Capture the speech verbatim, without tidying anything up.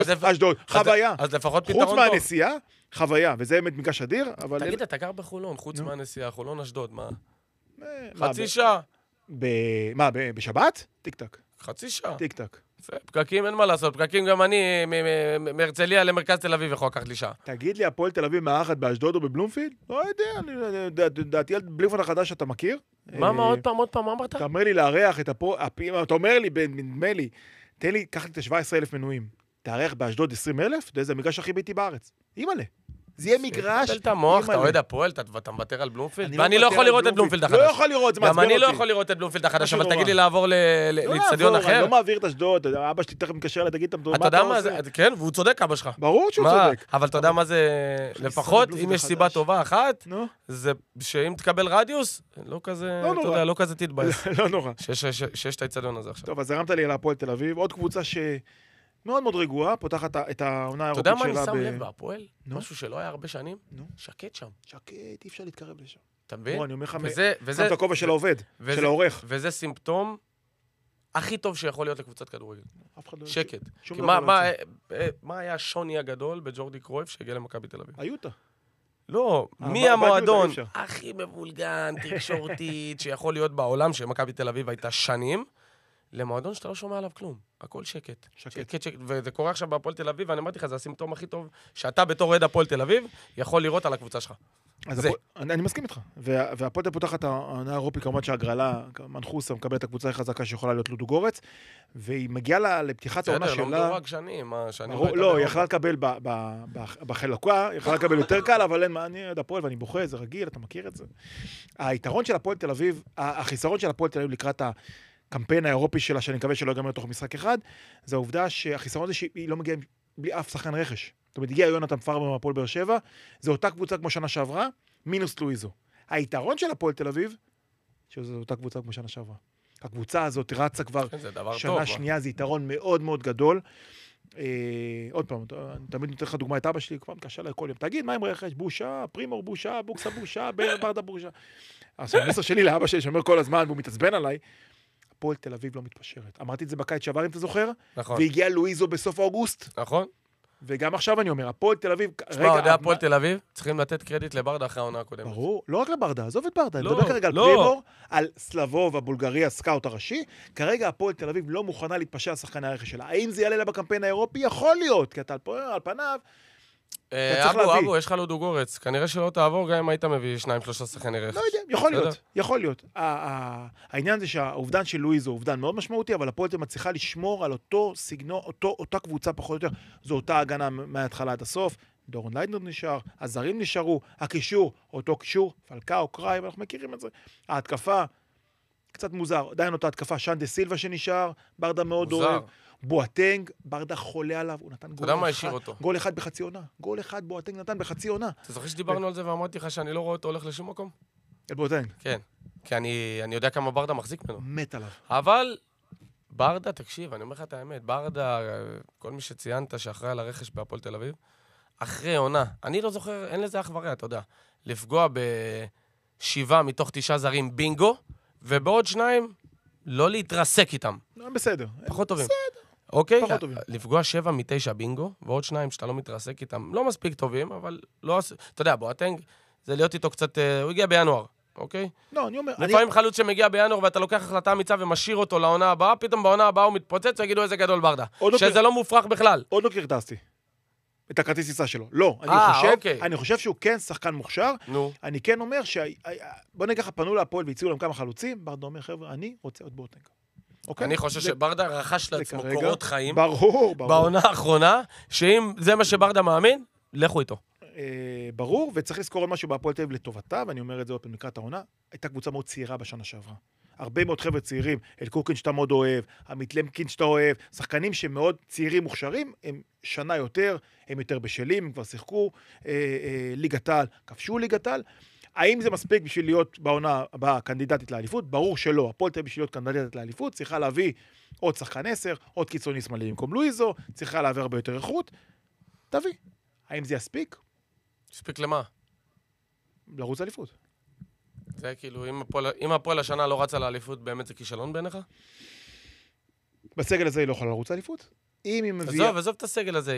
אשדוד, חוויה. אז לפחות פתרון טוב. חוץ מהנסיעה, חוויה, וזה מגש אדיר, אבל... תגיד, אתה גר בחולון, חוץ מהנסיעה, חולון אשדוד, מה? חצי שעה. מה, בשבת? טיק טק. חצי שעה. טיק טק. פקקים אין מה לעשות, פקקים גם אני מהרצליה למרכז תל אביב יכול לקחת לי שעה. תגיד לי, הפועל תל אביב מארחת באשדוד או בבלומפילד? לא יודע, דעתי על בלומפילד החדש שאתה מכיר? מה, מה, עוד פעם, עוד פעם, מה אמרת? אתה אומר לי לארח את הפועל, אתה אומר לי, נדמה לי, תן לי, קח לי את ה-שבעה עשר אלף מנויים, תארח באשדוד עשרים אלף, זה המגרש הכי ביתי בארץ. אימא'לה. זה יהיה מגרש... תתל את המוח, אתה אוהד הפועל, אתה מוותר על בלומפילד? ואני לא יכול לראות את בלומפילד החדש. לא יכול לראות, זה מעצבן אותי. גם אני לא יכול לראות את בלומפילד החדש, אבל תגיד לי לעבור לאצטדיון אחר. אני לא מעביר את אשדוד, אבא שלי תכף מתקשר לה, תגיד, אתה יודע מה זה? כן, והוא צודק, אבא שלך. ברור שהוא צודק. אבל אתה יודע מה זה... לפחות, אם יש סיבה טובה אחת, זה שאם תקבל רדיוס, לא כזה, אתה יודע, לא כזה תתבאס. לא נורא. שיש את האצטדיון הזה עכשיו. טוב, אז הרמת לי על הפועל תל אביב, עוד קבוצה ש... מאוד מאוד רגועה, פותחת את העונה האירופית שלה. אתה יודע מה אני שם לב בהפועל? משהו שלא היה הרבה שנים? שקט שם. שקט, אי אפשר להתקרב לשם. אתה מבין? אני אומר לך, שם את הכובע של העובד, של העורך. וזה סימפטום הכי טוב שיכול להיות לקבוצת כדורגל. שקט. מה היה השוני הגדול בג'ורדי קרויף שהגיע למכבי תל אביב? היוטה. לא, מי המועדון הכי מבולגן, תקשורתית, שיכול להיות בעולם שמכבי תל אביב הייתה שנים, למועדון שאתה לא שומע עליו כלום. הכל שקט. שקט, שקט. וזה קורה עכשיו בהפועל תל אביב, ואני אמרתי לך, זה הסימפטום הכי טוב שאתה בתור אוהד הפועל תל אביב יכול לראות על הקבוצה שלך. זה. אני מסכים איתך. והפועל פותחת העונה האירופית, כמובן שהגרלה, מנחוסה, מקבלת את הקבוצה החזקה שיכולה להיות לודוגורץ, והיא מגיעה לפתיחת העונה שלה... בסדר, לא מדורג שנים. לא, היא יכלה לקבל בחלקה, היא יכלה לקבל יותר קל, אבל אין מה, אני אוהד הפועל ואני בוכה, זה רגיל, אתה מכיר את זה. היתרון של הפועל תל אביב, החיסרון של הפועל תל אביב לקראת הקמפיין האירופי שלה, שאני מקווה שלא יגמר תוך משחק אחד, זה העובדה שהחיסרון זה שהיא לא מגיעה בלי אף שחקן רכש. זאת אומרת, הגיע יונתן פרבר מהפועל באר שבע, זו אותה קבוצה כמו שנה שעברה, מינוס לואיזו. היתרון של הפועל תל אביב, שזו אותה קבוצה כמו שנה שעברה. הקבוצה הזאת רצה כבר שנה שנייה, זה יתרון מאוד מאוד גדול. עוד פעם, אני תמיד נותן לך דוגמה את אבא שלי, כבר מתקשר לה כל יום, תגיד, מה עם רכש? בושה, פרימור בושה, בוקסה בושה, ברדה בושה. אז המסר שלי לאבא שלי, שאומר כל הזמן, והוא מתעצבן עליי, הפועל תל אביב לא מתפשרת. אמרתי את זה בקיץ שעבר, אם אתה זוכר, והגיע לואיזו בסוף אוגוסט. נכון. וגם עכשיו אני אומר, הפועל תל אביב... תשמע, עודי הפועל תל אביב צריכים לתת קרדיט לברדה אחרי העונה הקודמת. ברור, לא רק לברדה, עזוב את ברדה, אני מדבר כרגע על פרימור, על סלבוב, הבולגרי, הסקאוט הראשי, כרגע הפועל תל אביב לא מוכנה להתפשר על שחקן הרכש שלה. האם זה יעלה לה בקמפיין האירופי? יכול להיות, כי אתה על פניו... אבו, אבו, יש לך לו דוגורץ. כנראה שלא תעבור גם אם היית מביא שניים, שלושה שחקני רכש. לא יודע, יכול להיות, יכול להיות. העניין זה שהאובדן של לואיז הוא אובדן מאוד משמעותי, אבל הפועל מצליחה לשמור על אותו סגנון, אותה קבוצה פחות או יותר. זו אותה הגנה מההתחלה עד הסוף. דורון ליידנר נשאר, הזרים נשארו, הקישור, אותו קישור, פלקאו, קרייב, אנחנו מכירים את זה. ההתקפה, קצת מוזר, עדיין אותה התקפה, שנדה סילבה שנשאר, ברדה מאוד אוהב. בואטנג, ברדה חולה עליו, הוא נתן גול אחד, גול אחד בחצי עונה. גול אחד בואטנג נתן בחצי עונה. אתה זוכר שדיברנו על זה ואמרתי לך שאני לא רואה אותו הולך לשום מקום? אל בואטנג? כן, כי אני יודע כמה ברדה מחזיק ממנו. מת עליו. אבל ברדה, תקשיב, אני אומר לך את האמת, ברדה, כל מי שציינת שאחראי על הרכש בהפועל תל אביב, אחרי עונה, אני לא זוכר, אין לזה אח ורע, אתה יודע, לפגוע בשבעה מתוך תשעה זרים בינגו, ובעוד שניים לא להתרסק איתם. בסדר. פחות טובים. אוקיי? לפגוע שבע מתשע בינגו, ועוד שניים שאתה לא מתרסק איתם, לא מספיק טובים, אבל לא... אתה יודע, בואטנג, זה להיות איתו קצת... הוא הגיע בינואר, אוקיי? לא, אני אומר... לפעמים חלוץ שמגיע בינואר ואתה לוקח החלטה אמיצה ומשאיר אותו לעונה הבאה, פתאום בעונה הבאה הוא מתפוצץ ויגידו איזה גדול ברדה. שזה לא מופרך בכלל. עוד לא קרטסתי. את הכרטיס טיסה שלו. לא, אני חושב, אני חושב שהוא כן שחקן מוכשר. אני כן אומר ש... בוא נגיד לך, פנו להפועל והציעו להם כמה חלוצים, ברדה אומר, חבר'ה, אני רוצה עוד בואטנג. אני חושב שברדה רכש לעצמו קורות חיים. ברור, ברור. בעונה האחרונה, שאם זה מה שברדה מאמין, לכו איתו. ברור, וצריך לזכור עוד משהו בהפועל תל אביב לטובתה, ואני אומר את זה עוד פעם לקראת העונה, הייתה קבוצה מאוד צעירה בשנה שעברה. הרבה מאוד חבר'ה צעירים, אל קוקין שאתה מאוד אוהב, עמית למקין שאתה אוהב, שחקנים שמאוד צעירים מוכשרים, הם שנה יותר, הם יותר בשלים, הם כבר שיחקו ליגת העל, כבשו ליגת העל. האם זה מספיק בשביל להיות בעונה הבאה קנדידטית לאליפות? ברור שלא. הפועל תל אביב בשביל להיות קנדידטית לאליפות, צריכה להביא עוד שחקן עשר, עוד קיצוני שמאלי במקום לואיזו, צריכה להביא הרבה יותר איכות. תביא. האם זה יספיק? יספיק למה? לרוץ לאליפות. זה כאילו, אם הפועל השנה לא רצה לאליפות, באמת זה כישלון בעיניך? בסגל הזה היא לא יכולה לרוץ לאליפות. אם היא מביאה... עזוב, עזוב את הסגל הזה.